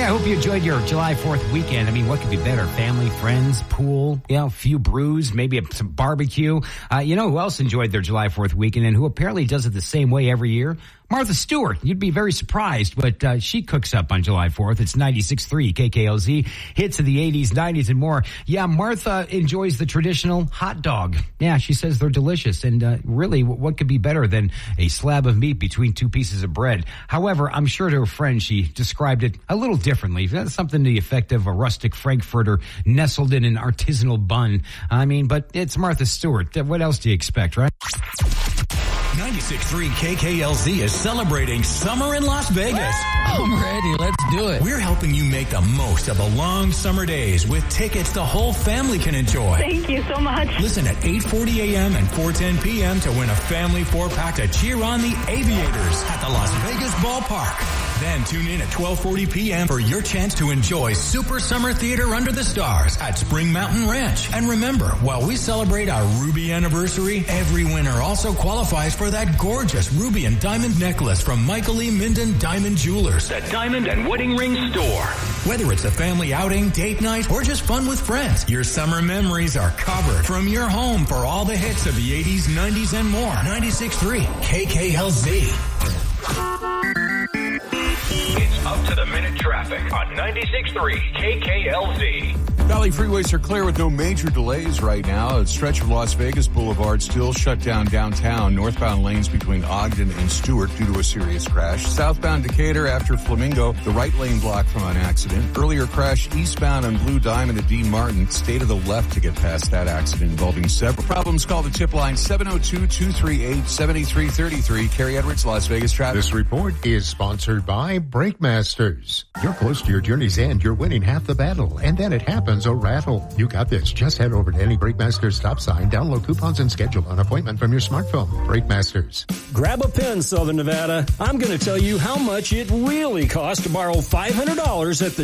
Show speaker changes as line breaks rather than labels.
Hey, I hope you enjoyed your July 4th weekend. I mean, what could be better? Family, friends, pool, a few brews, maybe some barbecue. You know who else enjoyed their July 4th weekend and who apparently does it the same way every year? Martha Stewart. You'd be very surprised, but she cooks up on July 4th. It's 96.3 KKLZ, hits of the 80s, 90s, and more. Yeah, Martha enjoys the traditional hot dog. Yeah, she says they're delicious, and really, what could be better than a slab of meat between two pieces of bread? However, I'm sure to her friend she described it a little differently. Something to the effect of a rustic Frankfurter nestled in an artisanal bun. I mean, but it's Martha Stewart. What else do you expect, right?
96.3 KKLZ is celebrating summer in Las Vegas.
I'm ready. Let's do it.
We're helping you make the most of the long summer days with tickets the whole family can enjoy.
Thank you so much.
Listen at 8:40 a.m. and 4:10 p.m. to win a family 4-pack to cheer on the Aviators at the Las Vegas Ballpark. Then tune in at 12:40 p.m. for your chance to enjoy Super Summer Theater Under the Stars at Spring Mountain Ranch. And remember, while we celebrate our Ruby anniversary, every winner also qualifies for that gorgeous ruby and diamond necklace from Michael E. Minden Diamond Jewelers, the Diamond and Wedding Ring Store. Whether it's a family outing, date night, or just fun with friends, your summer memories are covered from your home for all the hits of the 80s, 90s, and more. 96.3 KKLZ. It's up to the minute traffic on 96.3 KKLZ.
Valley freeways are clear with no major delays right now. A stretch of Las Vegas Boulevard still shut down downtown. Northbound lanes between Ogden and Stewart due to a serious crash. Southbound Decatur after Flamingo, the right lane blocked from an accident. Earlier crash eastbound on Blue Diamond at Dean Martin. Stay to the left to get past that accident involving several problems. Call the tip line 702-238-7333. Kerry Edwards, Las Vegas traffic.
This report is sponsored by Breakmasters. You're close to your journey's end. You're winning half the battle. And then it happens a rattle. You got this. Just head over to any Breakmasters stop sign, download coupons, and schedule an appointment from your smartphone. Breakmasters.
Grab a pen, Southern Nevada. I'm going to tell you how much it really costs to borrow $500 at the